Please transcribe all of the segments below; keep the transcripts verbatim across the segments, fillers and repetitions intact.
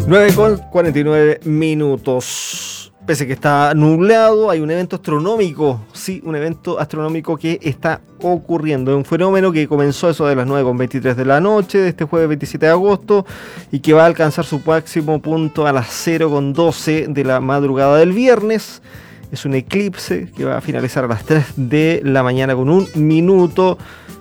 nueve con cuarenta y nueve minutos. Pese a que está nublado, hay un evento astronómico, sí, un evento astronómico que está ocurriendo. Un fenómeno que comenzó eso de las nueve con veintitrés de la noche de este jueves veintisiete de agosto y que va a alcanzar su máximo punto a las cero con doce de la madrugada del viernes. Es un eclipse que va a finalizar a las tres de la mañana con un minuto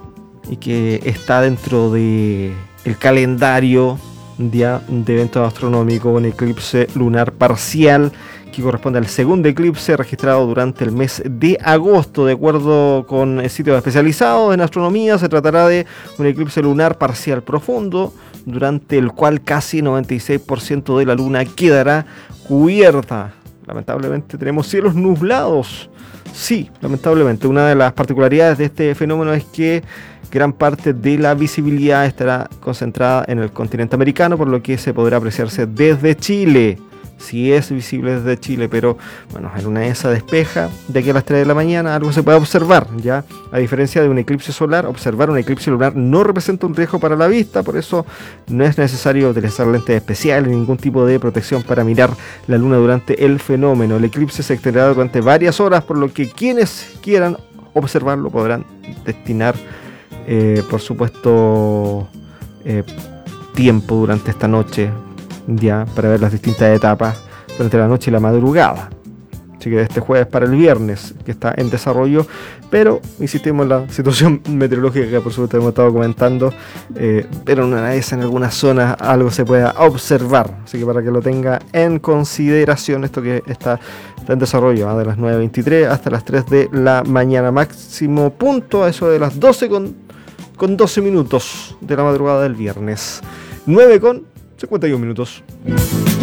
y que está dentro de el calendario día de evento astronómico, un eclipse lunar parcial que corresponde al segundo eclipse registrado durante el mes de agosto. De acuerdo con el sitio especializado en astronomía, se tratará de un eclipse lunar parcial profundo, durante el cual casi noventa y seis por ciento de la luna quedará cubierta. Lamentablemente tenemos cielos nublados. Sí, lamentablemente. Una de las particularidades de este fenómeno es que gran parte de la visibilidad estará concentrada en el continente americano, por lo que se podrá apreciarse desde Chile. Sí es visible desde Chile, pero bueno, en una de esas despeja de aquí a las tres de la mañana algo se puede observar, ¿ya? A diferencia de un eclipse solar, observar un eclipse lunar no representa un riesgo para la vista, por eso no es necesario utilizar lentes especiales ni ningún tipo de protección para mirar la luna durante el fenómeno. El eclipse se extenderá durante varias horas, por lo que quienes quieran observarlo podrán destinar, eh, por supuesto, eh, tiempo durante esta noche, ya, para ver las distintas etapas durante la noche y la madrugada. Así que de este jueves para el viernes, que está en desarrollo, pero insistimos en la situación meteorológica que por supuesto hemos estado comentando, eh, pero en una de esas, en algunas zonas algo se pueda observar, así que para que lo tenga en consideración, esto que está, está en desarrollo, ¿eh? De las nueve veintitrés hasta las tres de la mañana, máximo punto a eso de las doce con doce minutos de la madrugada del viernes. nueve con cincuenta y uno minutos.